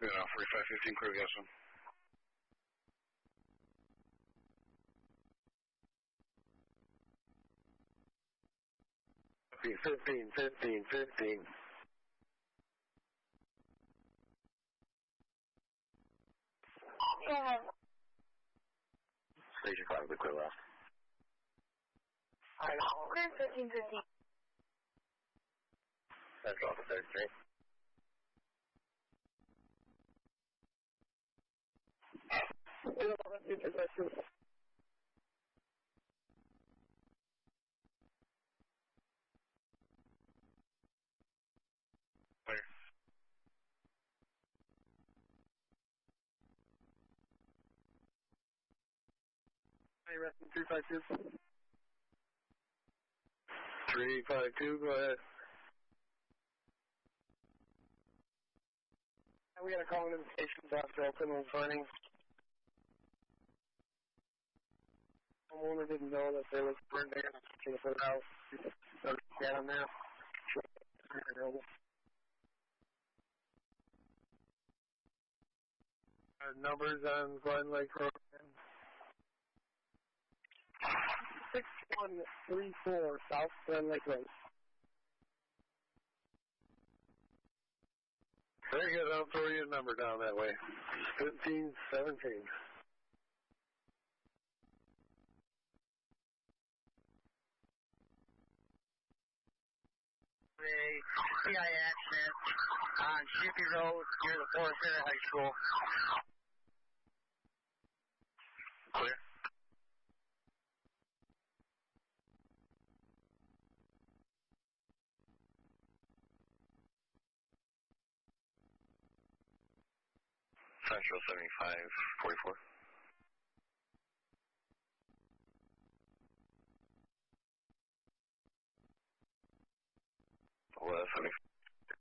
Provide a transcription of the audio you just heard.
Yeah, 4515 crew, yes, sir. 15. Yeah. Station 5, we clear left. Alright, 15. That's off the 3rd Street. Clear. Hey, resting 352. 352, go ahead. We got a call into the station after open was running. Homeowner didn't know that there was burn damage to the house. So get on there. Numbers on Glen Lake Road. 6134 South Glen Lake Road. Very good, I'll throw you a number down that way. 1517. CI accident on Shippey Road near the Forest Area High School. Clear. Central 7544. West 75.